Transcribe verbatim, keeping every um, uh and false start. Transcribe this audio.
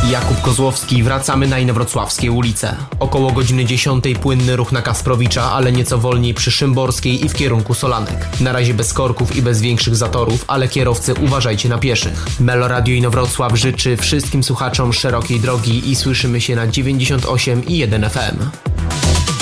Jakub Kozłowski, wracamy na inowrocławskie ulice. Około godziny dziesiątej płynny ruch na Kasprowicza, ale nieco wolniej przy Szymborskiej i w kierunku Solanek. Na razie bez korków i bez większych zatorów, ale kierowcy uważajcie na pieszych. Meloradio Inowrocław życzy wszystkim słuchaczom szerokiej drogi i słyszymy się na dziewięćdziesiąt osiem i jeden F M.